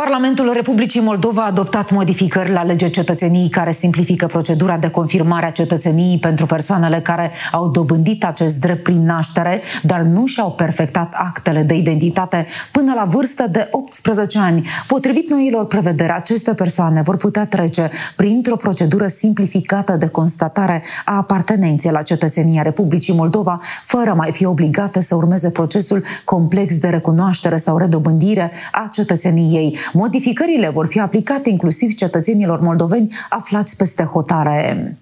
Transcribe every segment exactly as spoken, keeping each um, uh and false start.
Parlamentul Republicii Moldova a adoptat modificări la legea cetățeniei care simplifică procedura de confirmare a cetățeniei pentru persoanele care au dobândit acest drept prin naștere, dar nu și-au perfectat actele de identitate până la vârstă de optsprezece ani. Potrivit noilor prevederi, aceste persoane vor putea trece printr-o procedură simplificată de constatare a apartenenței la cetățenia Republicii Moldova, fără mai fi obligate să urmeze procesul complex de recunoaștere sau redobândire a cetățeniei. Modificările vor fi aplicate inclusiv cetățenilor moldoveni aflați peste hotare.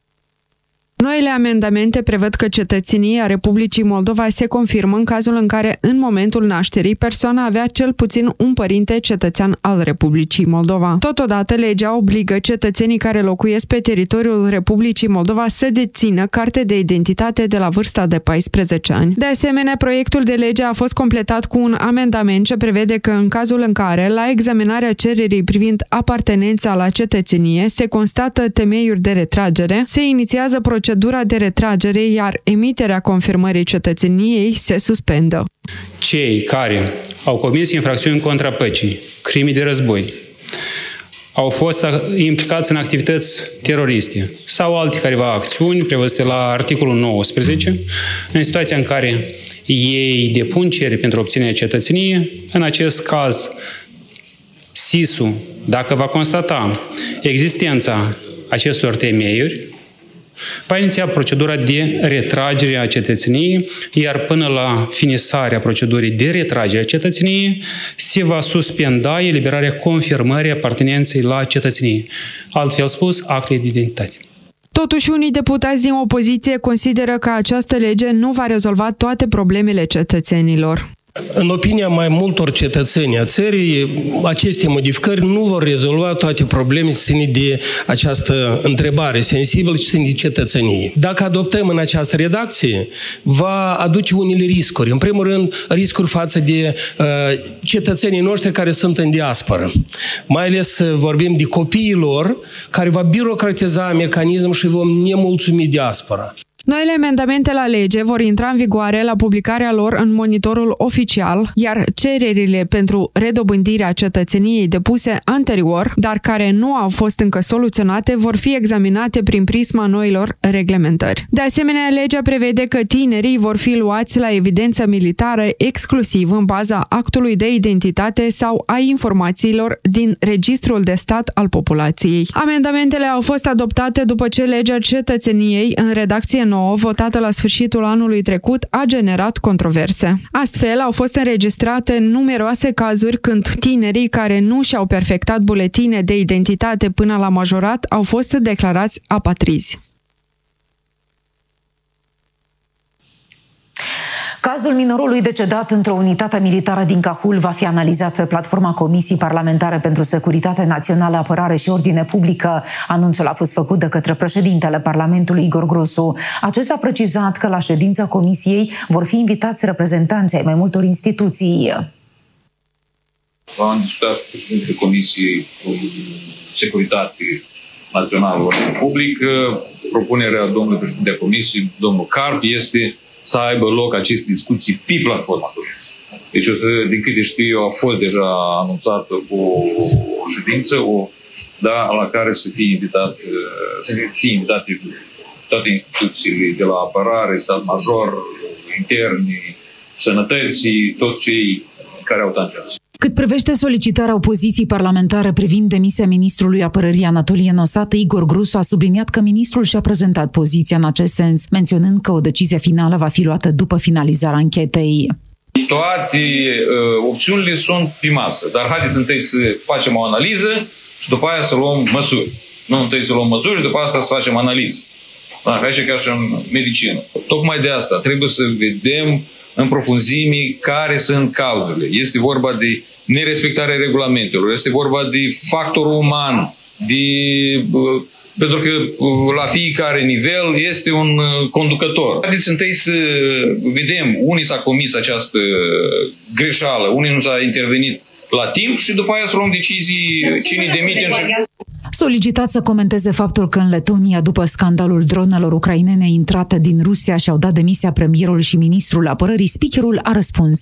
Noile amendamente prevăd că cetățenia Republicii Moldova se confirmă în cazul în care, în momentul nașterii, persoana avea cel puțin un părinte cetățean al Republicii Moldova. Totodată, legea obligă cetățenii care locuiesc pe teritoriul Republicii Moldova să dețină carte de identitate de la vârsta de paisprezece ani. De asemenea, proiectul de lege a fost completat cu un amendament ce prevede că, în cazul în care, la examinarea cererii privind apartenența la cetățenie, se constată temeiuri de retragere, se inițiază procedura Procedura de retragere, iar emiterea confirmării cetățeniei se suspendă. Cei care au comis infracțiuni contra păcii, crime de război, au fost implicați în activități teroriste sau alte careva acțiuni prevăzute la articolul nouăsprezece, în situația în care ei depun cereri pentru obținerea cetățeniei, în acest caz S I S-ul, dacă va constata existența acestor temeiuri, va iniția procedura de retragere a cetățeniei, iar până la finisarea procedurii de retragere a cetățeniei se va suspenda eliberarea confirmării apartenenței la cetățenie. Altfel spus, actele de identitate. Totuși, unii deputați din opoziție consideră că această lege nu va rezolva toate problemele cetățenilor. În opinia mai multor cetățeni a țării, aceste modificări nu vor rezolva toate problemele ține de această întrebare sensibilă și ține de cetățenie. Dacă adoptăm în această redacție, va aduce unele riscuri. În primul rând, riscuri față de uh, cetățenii noștri care sunt în diasporă. Mai ales vorbim de copiii lor, care va birocratiza mecanismul și vom nemulțumi diaspora. Noile amendamente la lege vor intra în vigoare la publicarea lor în monitorul oficial, iar cererile pentru redobândirea cetățeniei depuse anterior, dar care nu au fost încă soluționate, vor fi examinate prin prisma noilor reglementări. De asemenea, legea prevede că tinerii vor fi luați la evidență militară exclusiv în baza actului de identitate sau a informațiilor din Registrul de Stat al Populației. Amendamentele au fost adoptate după ce legea cetățeniei, în redacție nouă, votată la sfârșitul anului trecut, a generat controverse. Astfel, au fost înregistrate numeroase cazuri când tinerii care nu și-au perfectat buletine de identitate până la majorat au fost declarați apatrizi. Cazul minorului decedat într-o unitate militară din Cahul va fi analizat pe platforma Comisiei Parlamentare pentru Securitate Națională, Apărare și Ordine Publică. Anunțul a fost făcut de către președintele Parlamentului, Igor Grusu. Acesta a precizat că la ședința Comisiei vor fi invitați reprezentanții ai mai multor instituții. Am discutat și cu președintele Comisiei Securitate Națională, Ordine Publică. Propunerea domnului președinte a Comisiei, domnul Carp, este să aibă loc aceste discuții pe platforma. Deci, din câte știu eu, a fost deja anunțată o, o ședință, o, da, la care să fie invitat, să fie invitate toate instituțiile de la apărare, stat major, interni, sănătății, toți cei care au tangență. Cât privește solicitarea opoziției parlamentare privind demisia ministrului apărării Anatolie Nosată, Igor Grusu a subliniat că ministrul și-a prezentat poziția în acest sens, menționând că o decizie finală va fi luată după finalizarea anchetei. Toate uh, opțiunile sunt pe masă, dar haideți întâi să facem o analiză și după aia să luăm măsuri. Nu întâi să luăm măsuri și după asta să facem analiză. Da, ca și ca și în medicină. Tocmai de asta trebuie să vedem în profunzime care sunt cauzele. Este vorba de nerespectarea regulamentelor, este vorba de factorul uman, de, pentru că la fiecare nivel este un conducător. Haideți întâi să vedem unii s-a comis această greșeală, unii nu s-a intervenit la timp și după aia să luăm decizii cine demite. Solicitat să comenteze faptul că în Letonia, după scandalul dronelor ucrainene intrate din Rusia, și-au dat demisia premierul și ministrul apărării, speakerul a răspuns: